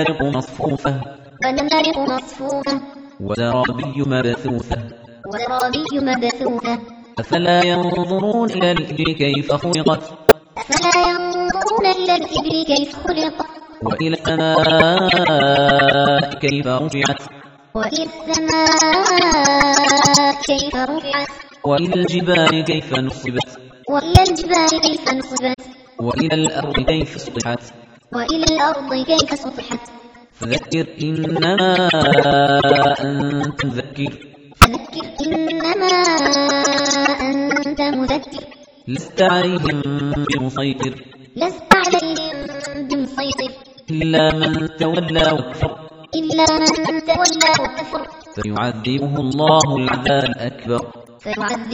ونمارق مصفوفة وزرابي مبثوثة أفلا ينظرون إلى الإبل كيف خلقت وإلى السماء كيف رفعت وإلى الجبال كيف نصبت وإلى الأرض كيف سطحت فذكر إنما أنت مذكر لست عليهم بمسيطر إلا من تولى وكفر فيعذبه الله العذاب الأكبر